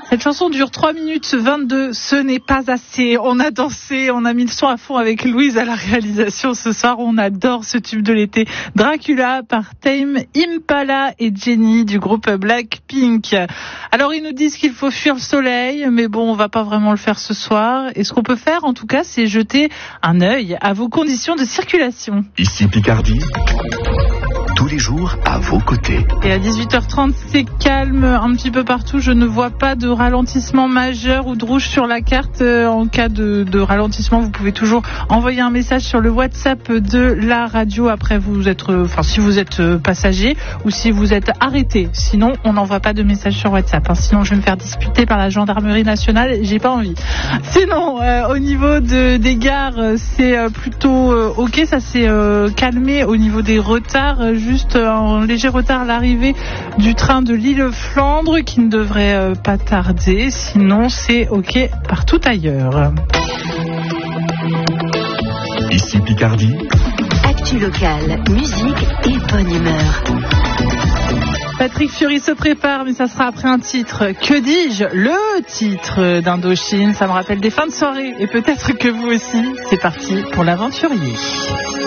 Cette chanson dure 3 minutes 22, ce n'est pas assez. On a dansé, on a mis le son à fond avec Louise à la réalisation ce soir. On adore ce tube de l'été. Dracula par Tame Impala et Jenny du groupe Blackpink. Alors ils nous disent qu'il faut fuir le soleil, mais bon, on va pas vraiment le faire ce soir. Et ce qu'on peut faire en tout cas, c'est jeter un œil à vos conditions de circulation. Ici Picardie, tous les jours à vos côtés. Et à 18h30, c'est calme un petit peu partout. Je ne vois pas de ralentissement majeur ou de rouge sur la carte. En cas de ralentissement, vous pouvez toujours envoyer un message sur le WhatsApp de la radio. Après, si vous êtes passager ou si vous êtes arrêté. Sinon, on n'envoie pas de message sur WhatsApp. Sinon, je vais me faire disputer par la gendarmerie nationale. J'ai pas envie. Sinon, au niveau des gares, c'est plutôt ok. Ça s'est calmé au niveau des retards. Juste un léger retard à l'arrivée du train de Lille-Flandre qui ne devrait pas tarder. Sinon, c'est ok partout ailleurs. Ici Picardie. Actu locale, musique et bonne humeur. Patrick Fiori se prépare, mais ça sera après un titre. Que dis-je ? Le titre d'Indochine. Ça me rappelle des fins de soirée. Et peut-être que vous aussi. C'est parti pour l'aventurier.